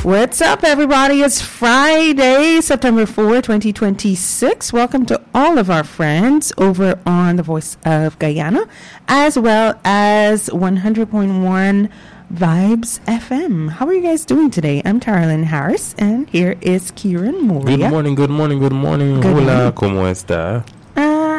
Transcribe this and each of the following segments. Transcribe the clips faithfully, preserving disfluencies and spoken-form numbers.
What's up, everybody? It's Friday, September fourth, twenty twenty-six. Welcome to all of our friends over on the Voice of Guyana, as well as one hundred point one Vibes F M. How are you guys doing today? I'm Taralyn Harris, and here is Kieran Moria. Good morning, good morning, good morning. Good Hola, morning. ¿cómo está? Uh,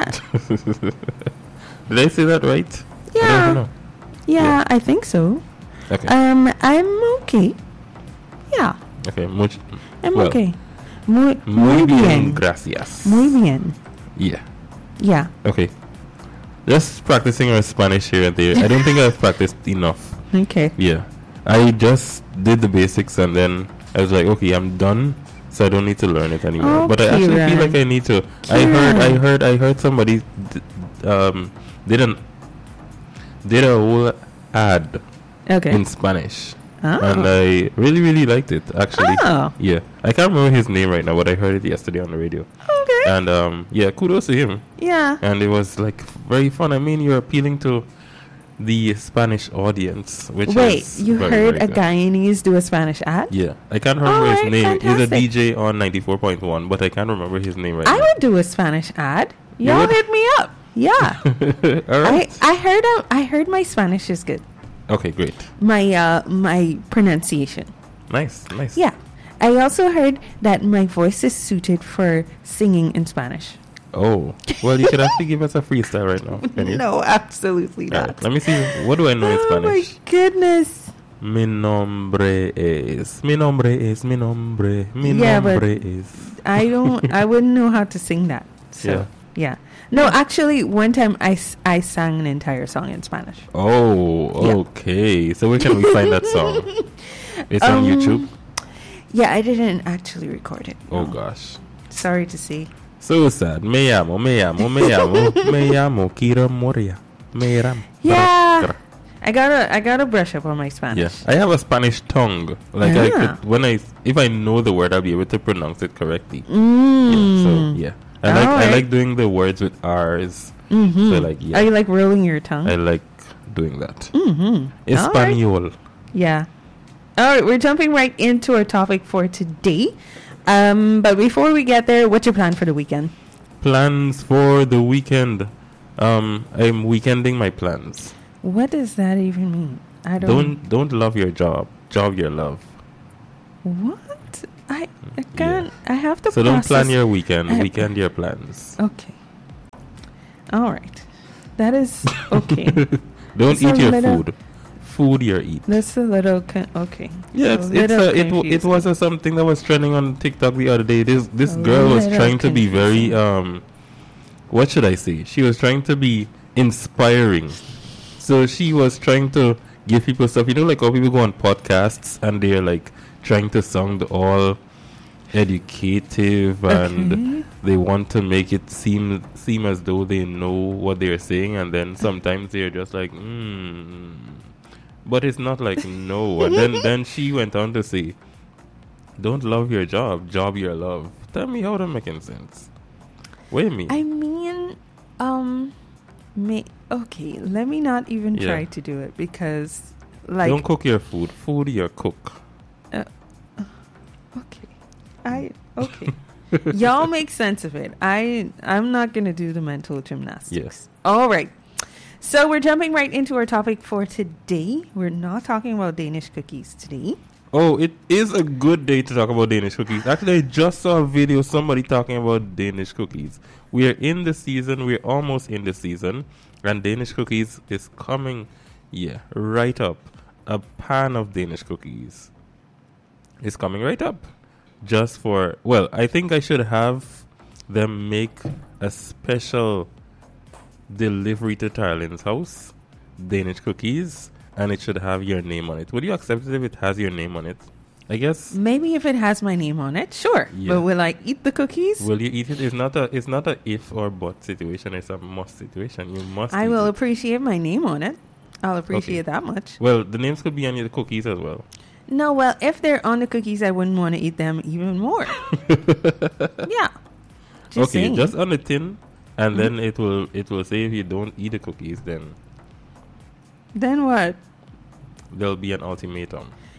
Did I say that right? yeah, I don't know. yeah, Yeah. I think so. Okay. Um, I'm okay. Yeah, okay. Much, I'm well, okay. Muy, Muy muy bien, bien. gracias. Muy bien. Yeah. Yeah. Okay. Just practicing our Spanish here and there. I don't think I've practiced enough. Okay. Yeah. I just did the basics and then I was like, okay, I'm done. So I don't need to learn it anymore. Oh, but I actually Kieran. feel like I need to. I heard, I Kieran. heard, I heard somebody d- um, did an did a whole ad Okay. in Spanish. Oh. And I really, really liked it, actually. Oh. Yeah. I can't remember his name right now, but I heard it yesterday on the radio. Okay. And, um, yeah, kudos to him. Yeah. And it was, like, very fun. I mean, you're appealing to the Spanish audience, which Wait, is you very, heard very a good. Guyanese do a Spanish ad? Yeah. I can't remember his Alright, name. He's a fantastic. D J on ninety-four point one, but I can't remember his name right I now. would do a Spanish ad. You Y'all would? hit me up. Yeah. All right. I, I heard uh, I heard my Spanish is good. Okay, great. My uh my pronunciation. Nice, nice. Yeah. I also heard that my voice is suited for singing in Spanish. Oh, well, you could actually give us a freestyle right now. Can you? No, absolutely All not. right, let me see. What do I know in Oh Spanish? my goodness. Mi nombre es, mi nombre es, mi nombre, mi Yeah, but- nombre es. I don't I wouldn't know how to sing that. So, Yeah. yeah. No, actually one time I, s- I sang an entire song in Spanish. Oh, Yeah. okay. So where can we find that song? It's on Um, YouTube. Yeah, I didn't actually record it. Oh no. gosh, Sorry to say. so sad. Me llamo, me llamo, me llamo, me llamo Kira Moria. Me ram. Yeah. I gotta I gotta brush up on my Spanish. Yeah, I have a Spanish tongue. Like I Yeah. could, when I, if I know the word, I'll be able to pronounce it correctly. Mm. Yeah, so yeah, I like I Alright. like doing the words with R's. Mm-hmm. So like yeah, Are you like rolling your tongue? I like doing that. Mm-hmm. Espanol. Yeah. All right, we're jumping right into our topic for today. Um, but before we get there, what's your plan for the weekend? Plans for the weekend. Um, I'm weekending my plans. What does that even mean? I don't. Don't don't love your job. Job your love. What? I I can't. I have to. So don't plan process- your weekend. I- Weekend your plans. Okay. All right. That is okay. Don't It's a eat your little- food. Food your eat. That's a little con- okay. Yeah, it's, it's little a, it, w- it confusing. was a something that was trending on TikTok the other day. This this A girl was little trying to be very confusing. um, what should I say? She was trying to be inspiring. So she was trying to give people stuff. You know, like how people go on podcasts and they're like trying to sound all educative and Okay. they want to make it seem seem as though they know what they're saying, and then sometimes they're just like, hmm. But it's not like no. And then, then she went on to say, don't love your job, job your love. Tell me how that making sense. What do you mean? I mean, um, may okay. Let me not even Yeah. try to do it because, like, don't cook your food. Food your cook. okay, I okay. Y'all make sense of it. I I'm not gonna do the mental gymnastics. Yes. All right. So we're jumping right into our topic for today. We're not talking about Danish cookies today. Oh, it is a good day to talk about Danish cookies. Actually, I just saw a video somebody talking about Danish cookies. We are in the season. We're almost in the season. And Danish cookies is coming, yeah, right up. A pan of Danish cookies is coming right up. Just for, well, I think I should have them make a special delivery to Taralyn's house. Danish cookies. And it should have your name on it. Would you accept it if it has your name on it? I guess. Maybe if it has my name on it, sure. Yeah. But will I eat the cookies? Will you eat it? It's not a. It's not a if or but situation. It's a must situation. You must. I eat will it. appreciate my name on it. I'll appreciate that much. Well, the names could be on your cookies as well. No, well, if they're on the cookies, I wouldn't want to eat them even more. Yeah. Just okay, saying. just on the tin, and Mhm. then it will it will say if you don't eat the cookies, then Then what? there'll be an ultimatum.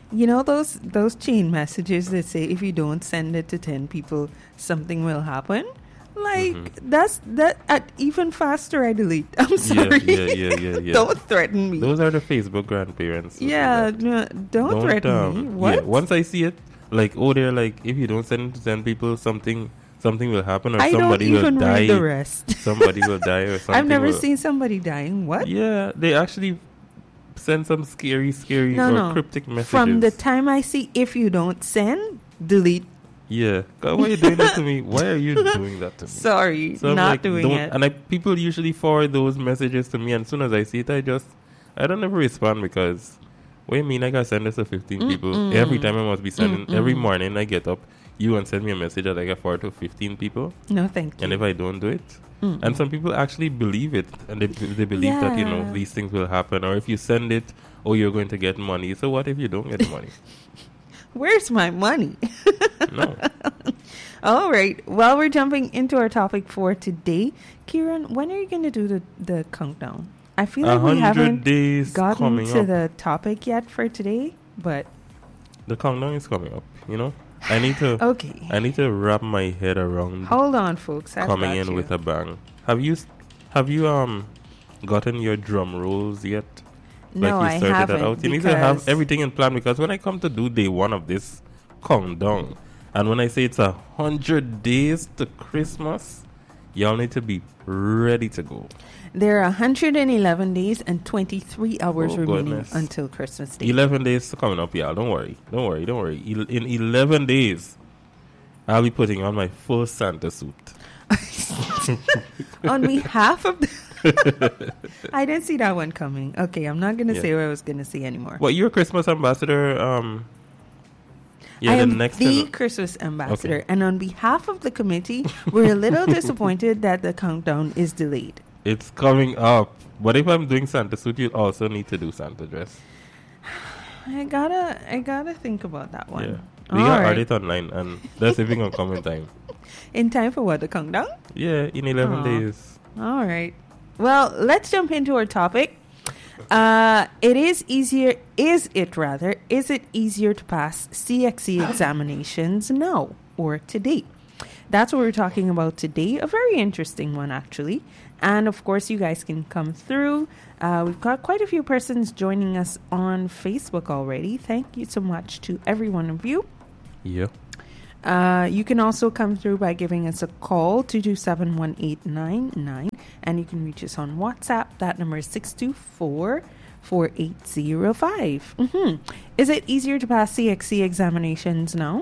You know those those chain messages that say if you don't send it to ten people, something will happen. Like Mhm. that's that. At even faster, I delete. I'm sorry. Yeah, yeah, yeah, yeah, yeah. Don't threaten me. Those are the Facebook grandparents. who do yeah, that. no, don't, Don't, threaten um, me. What? Yeah, once I see it, like, oh, they're like, if you don't send it to ten people, something something will happen, or I don't somebody will even read the die. rest. Somebody will die, or something. I've never will, seen somebody dying. What? Yeah, they actually send some scary, scary No, or no. cryptic messages. From the time I see if you don't send, delete. Yeah. God, why are you doing that to me? Why are you doing that to me? Sorry, So I'm not like, doing don't- it. And I, people usually forward those messages to me, and as soon as I see it, I just, I don't ever respond because, what do you mean I gotta send this to fifteen people? Mm-mm. Every time I must be sending, every Mm-mm. morning I get up, you and send me a message that I got forward to fifteen people, No, thank you. and if I don't do it, Mm-mm. and some people actually believe it, and they, they believe that, you know, Yeah. these things will happen, or if you send it, oh, you're going to get money. So what if you don't get money? Where's my money? No. All right. Well, we're jumping into our topic for today. Kieran, when are you going to do the, the countdown? I feel A like we hundred haven't days gotten coming to up. the topic yet for today, but The countdown is coming up, you know? I need to okay. I need to wrap my head around Hold on, folks. I've coming got in you. with a bang. Have you s- have you um gotten your drum rolls yet? No, like I you started haven't. that out. You need to have because- everything in plan, because when I come to do day one of this countdown, and when I say it's a hundred days to Christmas, y'all need to be ready to go. There are one hundred eleven days and twenty-three hours Oh, remaining goodness. until Christmas Day. Eleven days coming up, y'all. Don't worry, don't worry, don't worry. El- in eleven days, I'll be putting on my full Santa suit. On behalf of the I didn't see that one coming. Okay, I'm not going to Yeah. say what I was going to say anymore. What, you're a Christmas ambassador? Um, yeah, I the am next the thing- Christmas ambassador. Okay. And on behalf of the committee, we're a little disappointed that the countdown is delayed. It's coming up. But if I'm doing Santa suit, you also need to do Santa dress. I gotta, I gotta think about that one. Yeah. We All got right. it online, and that's even gonna come in time. In time for what, the countdown? Yeah, in eleven Aw. days. All right. Well, let's jump into our topic. Uh, it is easier, is it rather, is it easier to pass C X E examinations now or today? That's what we're talking about today. A very interesting one, actually. And of course, you guys can come through. Uh, we've got quite a few persons joining us on Facebook already. Thank you so much to every one of you. Yeah. Uh, you can also come through by giving us a call, two two seven, one eight nine nine. And you can reach us on WhatsApp. That number is six two four, four eight zero five. Mm-hmm. Is it easier to pass C X C examinations now?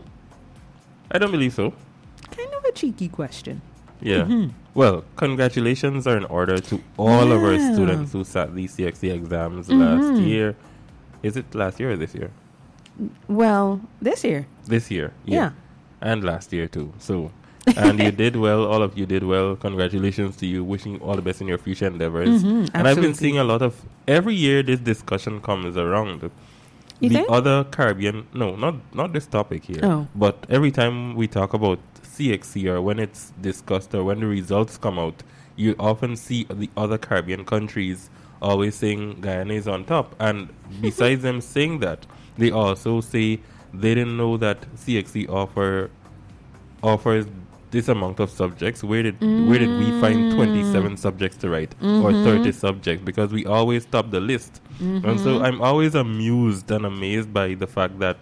I don't believe so. Kind of a cheeky question. Yeah. Mhm. Well, congratulations are in order to all of our Yeah. students who sat these C X C exams Mhm. last year. Is it last year or this year? Well, this year. This year. Yeah. And last year too. So, and you did well. All of you did well. Congratulations to you. Wishing you all the best in your future endeavors. Mhm, and I've been absolutely. seeing a lot of, every year this discussion comes around. You the think? other Caribbean, no, not not this topic here. Oh. But every time we talk about C X C, or when it's discussed, or when the results come out, you often see the other Caribbean countries always saying Guyana is on top. And besides them saying that, they also say they didn't know that C X C offer offers this amount of subjects. Where did where did we find twenty-seven subjects to write, or thirty subjects? Because we always top the list. And so I'm always amused and amazed by the fact that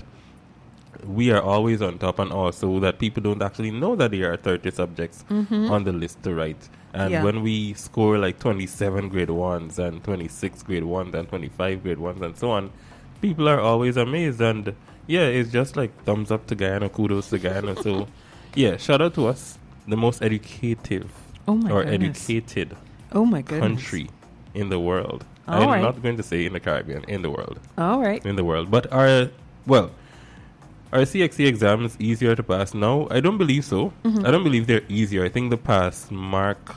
we are always on top, and also that people don't actually know that there are thirty subjects on the list to write. And Yeah. when we score like twenty-seven grade ones and twenty-six grade ones and twenty-five grade ones and so on, people are always amazed. And yeah, it's just like thumbs up to Guyana, kudos to Guyana. So yeah, shout out to us, the most educative Oh my or goodness. educated Oh my goodness. country in the world. All I'm right. not going to say in the Caribbean, in the world. All right. In the world. But are, well, are C X C exams easier to pass now? I don't believe so. Mm-hmm. I don't believe they're easier. I think the pass mark,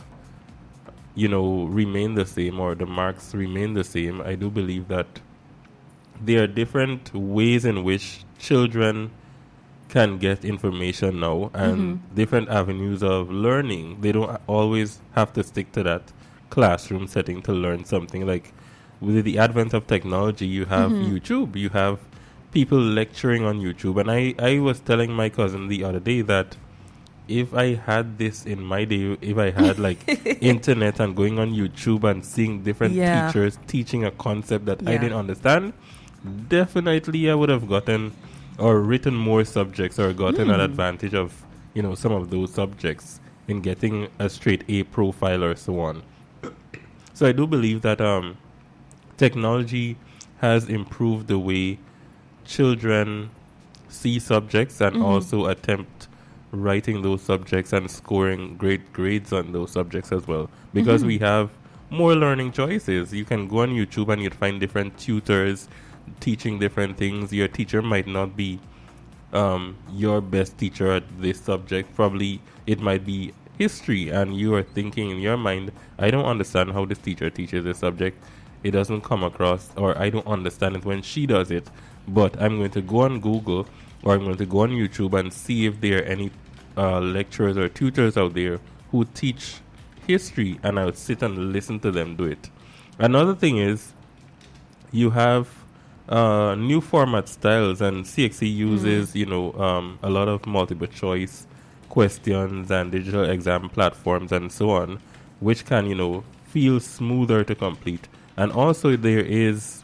you know, remain the same, or the marks remain the same. I do believe that there are different ways in which children can get information now, and Mm-hmm. different avenues of learning. They don't always have to stick to that classroom setting to learn something. Like with the advent of technology, you have Mm-hmm. YouTube, you have people lecturing on YouTube. And I, I was telling my cousin the other day that if I had this in my day, if I had like internet and going on YouTube and seeing different Yeah. teachers teaching a concept that I Yeah. didn't understand, definitely I would have gotten or written more subjects or gotten an Hmm. advantage of, you know, some of those subjects in getting a straight A profile or so on. So I do believe that um, technology has improved the way children see subjects and Mhm. also attempt writing those subjects and scoring great grades on those subjects as well. Because Mhm. we have more learning choices. You can go on YouTube and you'd find different tutors teaching different things. Your teacher might not be um, your best teacher at this subject. Probably it might be history, and you are thinking in your mind, I don't understand how this teacher teaches this subject. It doesn't come across, or I don't understand it when she does it. But I'm going to go on Google or I'm going to go on YouTube and see if there are any uh, lecturers or tutors out there who teach history, and I'll sit and listen to them do it. Another thing is you have uh, new format styles, and C X C uses, you know, um, a lot of multiple choice questions and digital exam platforms and so on, which can, you know, feel smoother to complete. And also there is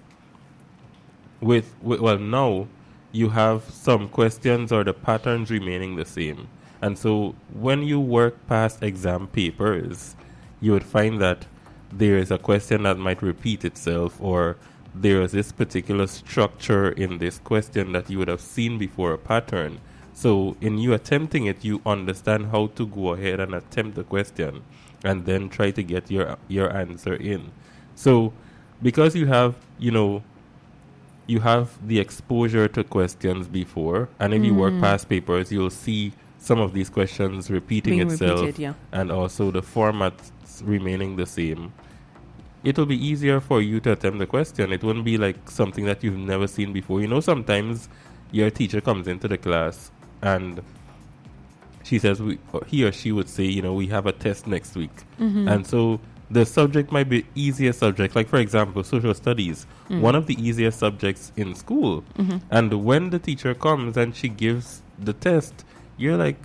with, with well now you have some questions or the patterns remaining the same. And so when you work past exam papers, you would find that there is a question that might repeat itself, or there is this particular structure in this question that you would have seen before, a pattern. So in you attempting it, you understand how to go ahead and attempt the question and then try to get your your answer in. So because you have, you know, you have the exposure to questions before, and if you work past papers, you'll see some of these questions repeating Being itself, repeated, yeah. and also the format remaining the same. It'll be easier for you to attempt the question. It wouldn't be like something that you've never seen before. You know, sometimes your teacher comes into the class and she says, we, or he or she would say, you know, we have a test next week. Mm-hmm. And so the subject might be easier subject. Like, for example, social studies, Mm. one of the easiest subjects in school. Mm-hmm. And when the teacher comes and she gives the test, you're like,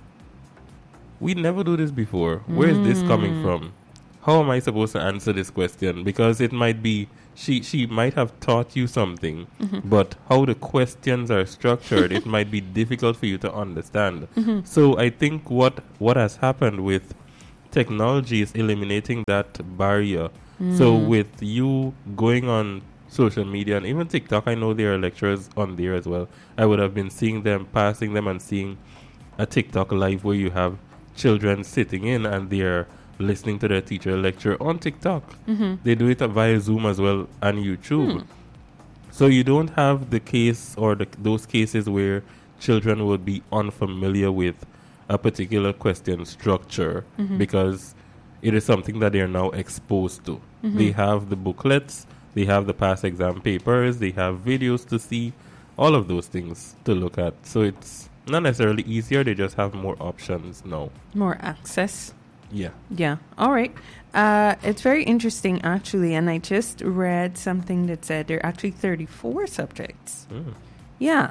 we never do this before. Where is this coming Mm. from? How am I supposed to answer this question? Because it might be, she, she might have taught you something, Mm-hmm. but how the questions are structured, it might be difficult for you to understand. Mm-hmm. So I think what, what has happened with technology is eliminating that barrier. So Mm. with you going on social media and even TikTok, I know there are lecturers on there as well. I would have been seeing them, passing them and seeing a TikTok live where you have children sitting in and they're listening to their teacher lecture on TikTok. Mm-hmm. They do it via Zoom as well and YouTube. Hmm. So you don't have the case or the, those cases where children would be unfamiliar with a particular question structure Mhm. because it is something that they are now exposed to. Mhm. They have the booklets, they have the past exam papers, they have videos to see, all of those things to look at. So it's not necessarily easier, they just have more options now. More access. Yeah. Yeah. All right. Uh, it's very interesting, actually. And I just read something that said there are actually thirty-four subjects. Mm. Yeah.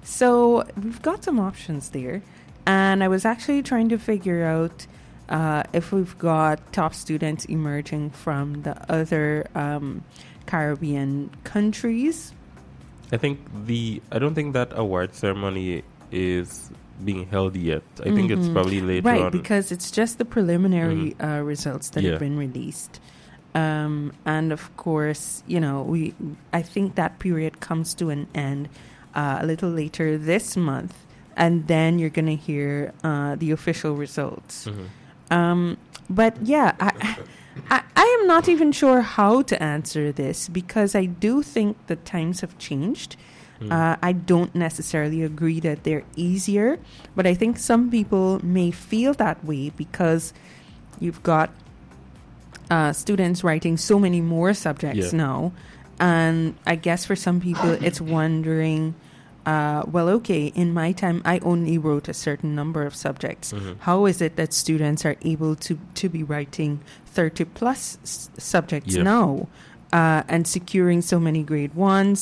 So we've got some options there. And I was actually trying to figure out uh, if we've got top students emerging from the other um, Caribbean countries. I think the, I don't think that award ceremony is being held yet. I think it's Mhm. probably later Right, on. because it's just the preliminary uh, results that Yeah. have been released. Um, and of course, you know, we I think that period comes to an end uh, a little later this month. And then you're going to hear uh, the official results. Mhm. Um, but yeah, I, I, I am not even sure how to answer this because I do think the times have changed. Mm. Uh, I don't necessarily agree that they're easier, but I think some people may feel that way because you've got uh, students writing so many more subjects Yeah. now. And I guess for some people, it's wondering, uh, well, okay, in my time, I only wrote a certain number of subjects. Mhm. How is it that students are able to, to be writing thirty plus s- subjects Yeah. now uh, and securing so many grade ones?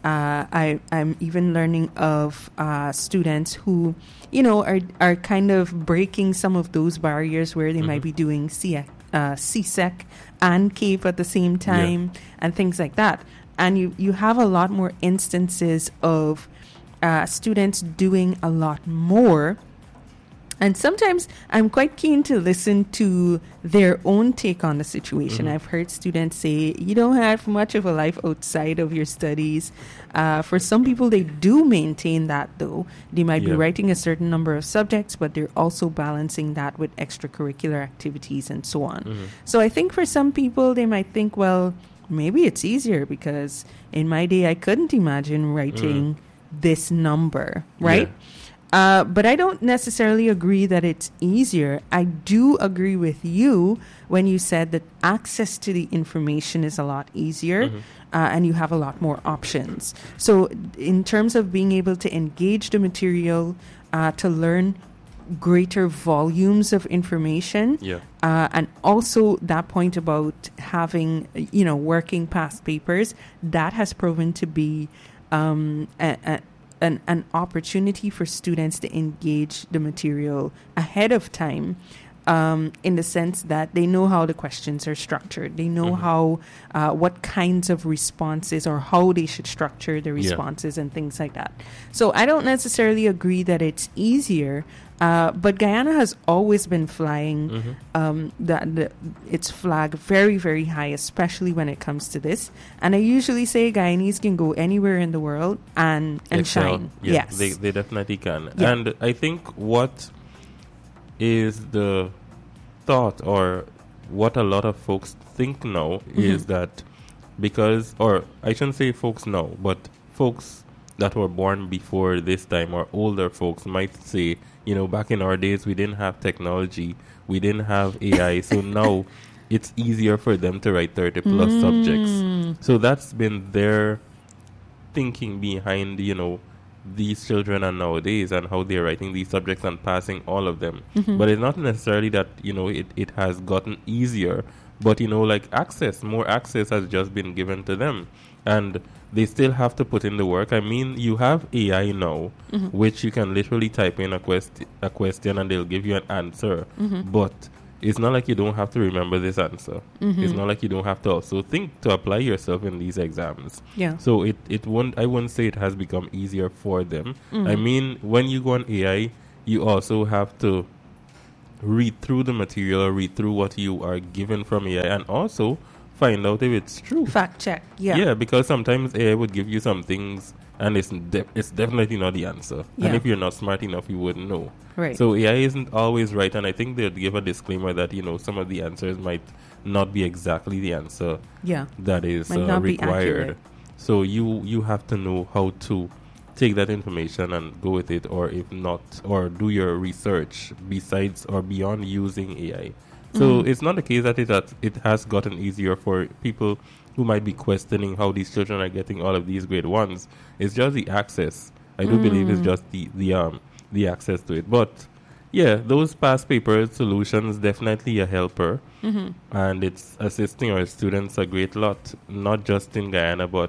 Uh, I, I'm even learning of uh, students who, you know, are are kind of breaking some of those barriers where they Mm-hmm. might be doing C E C, uh, C S E C and C A P E at the same time, Yeah. and things like that. And you, you have a lot more instances of uh, students doing a lot more. And sometimes I'm quite keen to listen to their own take on the situation. Mhm. I've heard students say, you don't have much of a life outside of your studies. Uh, for some people, they do maintain that, though. They might be Yeah. writing a certain number of subjects, but they're also balancing that with extracurricular activities and so on. Mhm. So I think for some people, they might think, well, maybe it's easier because in my day, I couldn't imagine writing this number, right? Yeah. Uh, but I don't necessarily agree that it's easier. I do agree with you when you said that access to the information is a lot easier Mhm. uh, and you have a lot more options. So, in terms of being able to engage the material, uh, to learn greater volumes of information, Yeah. uh, and also that point about having, you know, working past papers, that has proven to be um, a, a, an, an opportunity for students to engage the material ahead of time, um, in the sense that they know how the questions are structured. They know Mhm. how, uh, what kinds of responses or how they should structure the Yeah. responses and things like that. So I don't necessarily agree that it's easier, uh, but Guyana has always been flying Mhm. um, the, the, its flag very, very high, especially when it comes to this. And I usually say Guyanese can go anywhere in the world and, and Excel. shine. Yeah, Yes. they they definitely can. Yeah. And I think what is the thought, or what a lot of folks think now, is that because, or I shouldn't say folks now, but folks that were born before this time or older folks might say, you know, back in our days we didn't have technology, we didn't have A I, so now it's easier for them to write thirty plus Mm. subjects. So that's been their thinking behind, you know, these children are nowadays and how they're writing these subjects and passing all of them. Mm-hmm. But it's not necessarily that, you know, it, it has gotten easier, but, you know, like access, more access has just been given to them. And they still have to put in the work. I mean, you have A I now, Mhm. which you can literally type in a, quest- a question and they'll give you an answer. Mhm. But it's not like you don't have to remember this answer. Mhm. It's not like you don't have to also think to apply yourself in these exams. Yeah. So it, it won't, I wouldn't say it has become easier for them. Mhm. I mean, when you go on A I, you also have to read through the material, or read through what you are given from A I, and also find out if it's true. Fact check. Yeah. Yeah, because sometimes A I would give you some things and it's de- it's definitely not the answer. Yeah. And if you're not smart enough, you wouldn't know. Right. So A I isn't always right, and I think they'd give a disclaimer that, you know, some of the answers might not be exactly the answer yeah. that is Might uh, not be required. accurate. So you you have to know how to take that information and go with it, or if not, or do your research besides or beyond using A I. So Mhm. it's not the case that it has, it has gotten easier for people who might be questioning how these children are getting all of these grade ones. It's just the access. I do believe it's Mm. just the the um the access to it. But yeah, those past paper solutions definitely a helper, Mm-hmm. and it's assisting our students a great lot, not just in Guyana, but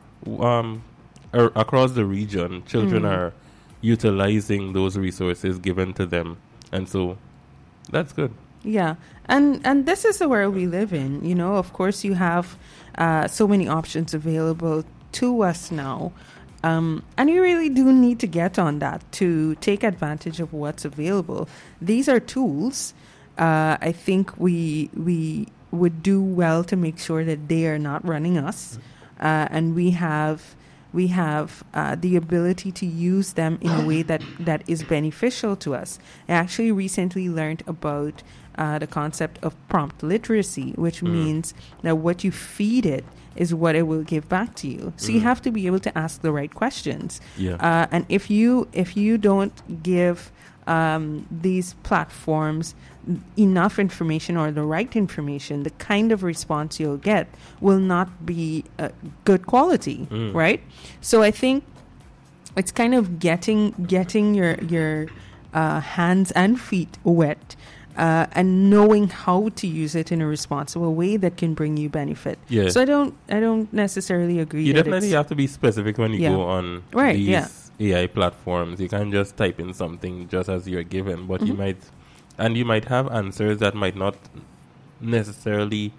um ar- across the region. Children Mm. are utilizing those resources given to them, and so that's good. Yeah, and and this is the world we live in. You know, of course, you have uh, so many options available to us now, um, and you really do need to get on that to take advantage of what's available. These are tools. Uh, I think we we would do well to make sure that they are not running us, uh, and we have. We have uh, the ability to use them in a way that, that is beneficial to us. I actually recently learned about uh, the concept of prompt literacy, which Mm. means that what you feed it is what it will give back to you. So you Mm. have to be able to ask the right questions. Yeah. Uh, and if you if you don't give um, these platforms enough information or the right information, the kind of response you'll get will not be uh, good quality, Mm. right? So I think it's kind of getting getting your your uh, hands and feet wet uh, and knowing how to use it in a responsible way that can bring you benefit. Yeah. So I don't I don't necessarily agree. You that definitely it's, have to be specific when you Yeah. go on Right, these yeah. A I platforms. You can't just type in something just as you're given, but you Mhm. might, and you might have answers that might not necessarily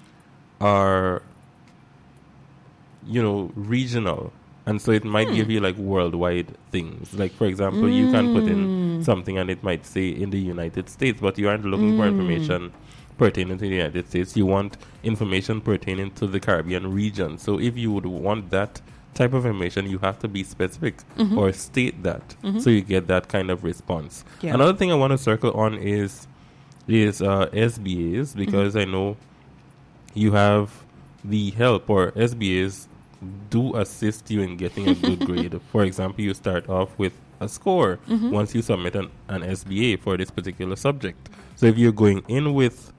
are, you know, regional. And so it might Hmm. give you like worldwide things. Like, for example, you can put in Mm. something and it might say in the United States, but you aren't looking for Mm. information pertaining to the United States. You want information pertaining to the Caribbean region. So if you would want that type of information, you have to be specific Mhm. or state that Mhm. so you get that kind of response. Yeah. Another thing I want to circle on is is uh, S B As, because I know you have the help, or S B As do assist you in getting a good grade. For example, you start off with a score Mhm. once you submit an, an S B A for this particular subject. So if you're going in with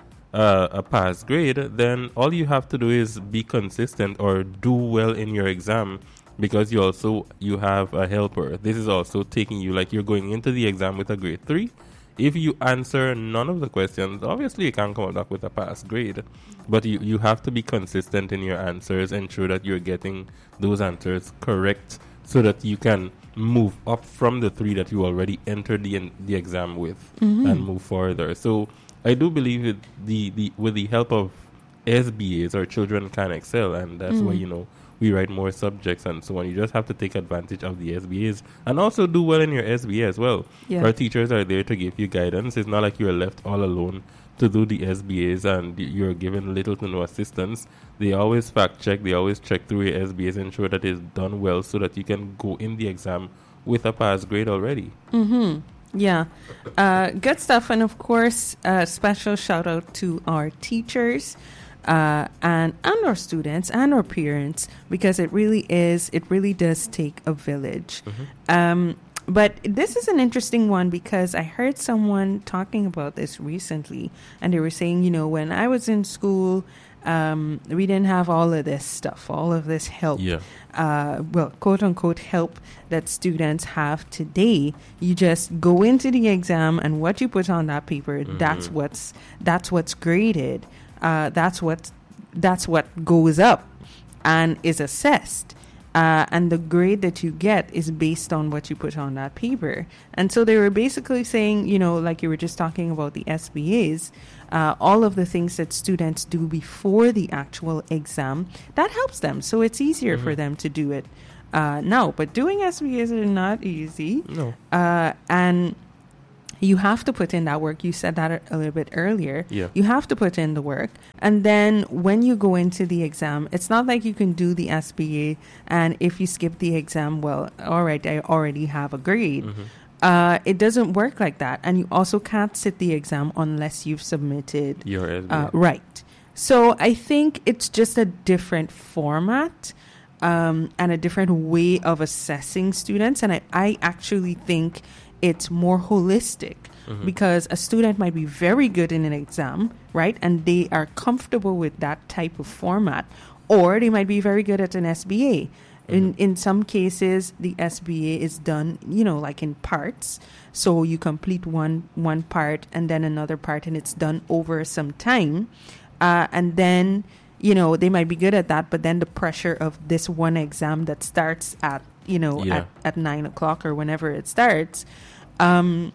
uh, a pass grade, then all you have to do is be consistent or do well in your exam, because you also you have a helper. This is also taking you, like, you're going into the exam with a grade three. If you answer none of the questions, obviously you can't come up with a pass grade, but you, you have to be consistent in your answers, ensure that you're getting those answers correct so that you can move up from the three that you already entered the the exam with Mhm. and move further. So I do believe it, the, the with the help of S B As, our children can excel, and that's why, Mm. you know, we write more subjects and so on. You just have to take advantage of the S B As and also do well in your S B A as well. Yeah. Our teachers are there to give you guidance. It's not like you're left all alone to do the S B As and you're given little to no assistance. They always fact check, they always check through your S B As, ensure that it's done well so that you can go in the exam with a pass grade already. Mm-hmm. Yeah. Uh, good stuff. And of course, a special shout out to our teachers uh, and, and our students and our parents, because it really is, it really does take a village. Mhm. Um, but this is an interesting one because I heard someone talking about this recently, and they were saying, you know, when I was in school, um, we didn't have all of this stuff, all of this help. Yeah. Uh, well, quote unquote help that students have today. You just go into the exam, and what you put on that paper, Mhm. that's what's that's what's graded. Uh, that's what that's what goes up and is assessed. Uh, and the grade that you get is based on what you put on that paper. And so they were basically saying, you know, like you were just talking about the S B As, uh, all of the things that students do before the actual exam, that helps them. So it's easier for Mhm. them to do it uh, now. But doing S B As is not easy. No. Uh, and you have to put in that work. You said that a, a little bit earlier. Yeah. You have to put in the work. And then when you go into the exam, it's not like you can do the S B A and if you skip the exam, well, all right, I already have a grade. Mhm. Uh, it doesn't work like that. And you also can't sit the exam unless you've submitted Your S B A. uh, right. So I think it's just a different format um, and a different way of assessing students. And I, I actually think it's more holistic Mhm. because a student might be very good in an exam, right? And they are comfortable with that type of format. Or they might be very good at an S B A. In Mhm. in some cases, the S B A is done, you know, like in parts. So you complete one one part and then another part, and it's done over some time. Uh, and then, you know, they might be good at that, but then the pressure of this one exam that starts at, you know, Yeah. at, at nine o'clock or whenever it starts. Um,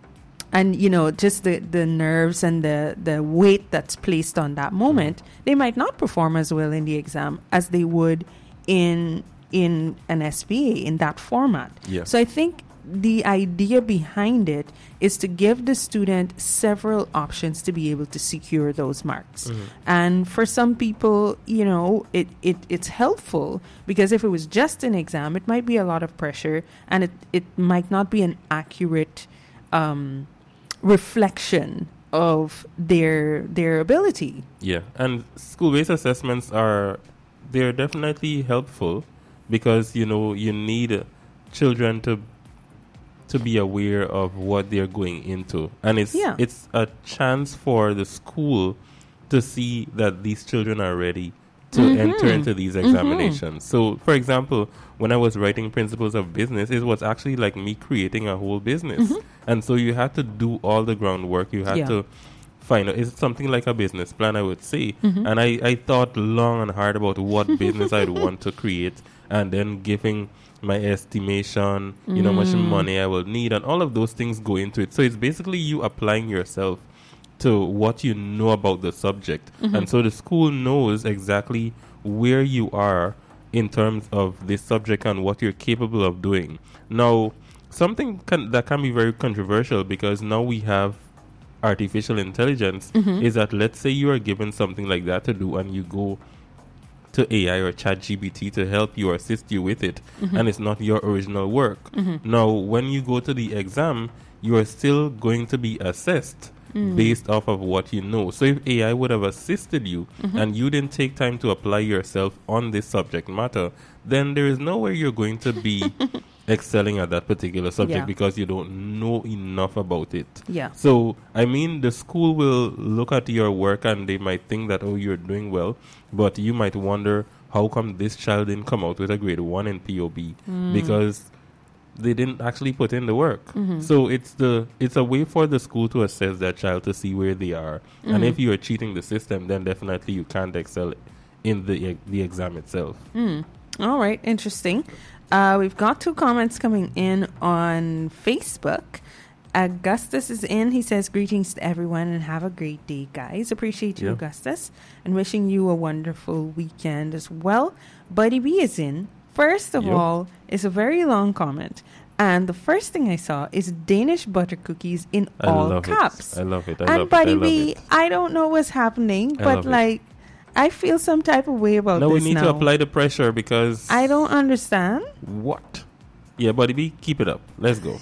and, you know, just the, the nerves and the, the weight that's placed on that moment, they might not perform as well in the exam as they would in in an S B A in that format. Yeah. So I think the idea behind it is to give the student several options to be able to secure those marks. Mhm. And for some people, you know, it, it it's helpful because if it was just an exam, it might be a lot of pressure and it, it might not be an accurate um, reflection of their their ability. Yeah, and school-based assessments are they're definitely helpful because you know you need children to to be aware of what they're going into, and it's Yeah. it's a chance for the school to see that these children are ready to Mhm. enter into these Mhm. examinations. So, for example, when I was writing Principles of Business, it was actually like me creating a whole business. Mhm. And so you had to do all the groundwork. You had Yeah. to find out. It's something like a business plan, I would say. Mhm. And I, I thought long and hard about what business I'd want to create, and then giving my estimation, you know, how much Mm. money I will need, and all of those things go into it. So it's basically you applying yourself to what you know about the subject. Mhm. And so the school knows exactly where you are in terms of this subject and what you're capable of doing. Now, something can, that can be very controversial, because now we have artificial intelligence, Mhm. is that let's say you are given something like that to do, and you go to A I or ChatGPT to help you or assist you with it, Mhm. and it's not your original work. Mhm. Now, when you go to the exam, you are still going to be assessed Mm. based off of what you know. So if A I would have assisted you, Mhm. and you didn't take time to apply yourself on this subject matter, then there is nowhere you're going to be excelling at that particular subject, Yeah. because you don't know enough about it. Yeah. So, I mean, the school will look at your work and they might think that, oh, you're doing well, but you might wonder, how come this child didn't come out with a grade one in P O B? Mm. Because they didn't actually put in the work. Mhm. So it's the it's a way for the school to assess that child to see where they are. And Mhm. if you are cheating the system, then definitely you can't excel in the e- the exam itself. Mm. All right, interesting. Uh, we've got two comments coming in on Facebook. Augustus is in. He says, greetings to everyone and have a great day, guys. Appreciate you, Yeah. Augustus, and wishing you a wonderful weekend as well. Buddy B is in. First of Yep. all, it's a very long comment. And the first thing I saw is Danish butter cookies in I all love caps. it. I love it. I and love Buddy it. I love B, it. I don't know what's happening, I but love it. like, I feel some type of way about Now we this need now. to apply the pressure, because I don't understand. what? Yeah, Buddy B, keep it up. Let's go.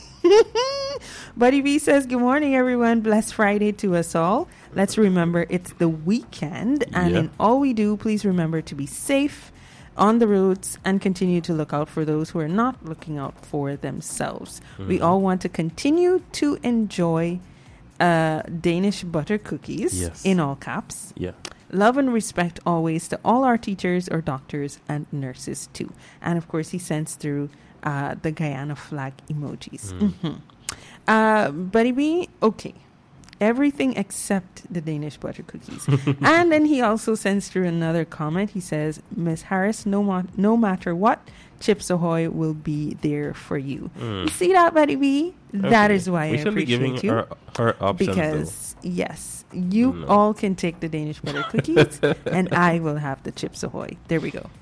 Buddy B says, good morning, everyone. Blessed Friday to us all. Let's remember it's the weekend. And Yeah. in all we do, please remember to be safe on the roads and continue to look out for those who are not looking out for themselves. We Mhm. all want to continue to enjoy uh, Danish butter cookies, Yes. in all caps. Yeah. Love and respect always to all our teachers, our doctors, and nurses too. And of course, he sends through uh, the Guyana flag emojis. Mm. Mhm. Uh, Buddy B, okay. Everything except the Danish butter cookies. And then he also sends through another comment. He says, Miss Harris, no, ma- no matter what, Chips Ahoy will be there for you. Mm. You see that, Buddy B? That Okay. is why we I should be appreciate giving you. our, our options, Because, yes, you No. all can take the Danish butter cookies and I will have the Chips Ahoy. There we go.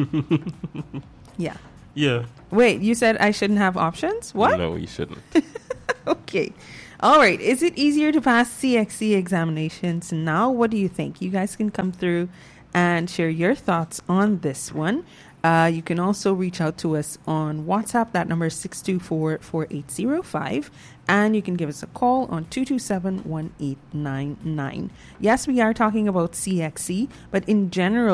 Yeah. Yeah. Wait, you said I shouldn't have options? What? No, you shouldn't. Okay. All right. Is it easier to pass C X C examinations now? What do you think? You guys can come through and share your thoughts on this one. Uh, you can also reach out to us on WhatsApp. That number is six two four, four eight zero five. And you can give us a call on two two seven, one eight nine nine. Yes, we are talking about C X C, but in general,